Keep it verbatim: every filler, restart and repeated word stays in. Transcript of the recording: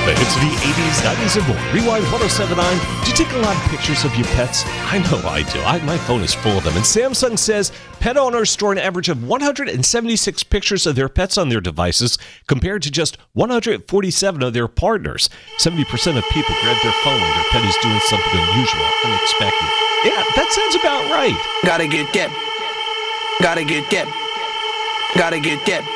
The hits of the eighties, nineties, and more. Rewind ten seventy-nine. Do you take a lot of pictures of your pets? I know I do. I, my phone is full of them. And Samsung says pet owners store an average of one hundred seventy-six pictures of their pets on their devices compared to just one hundred forty-seven of their partners. seventy percent of people grab their phone when their pet is doing something unusual, unexpected. Yeah, that sounds about right. Gotta get that. Gotta get that. Gotta get that.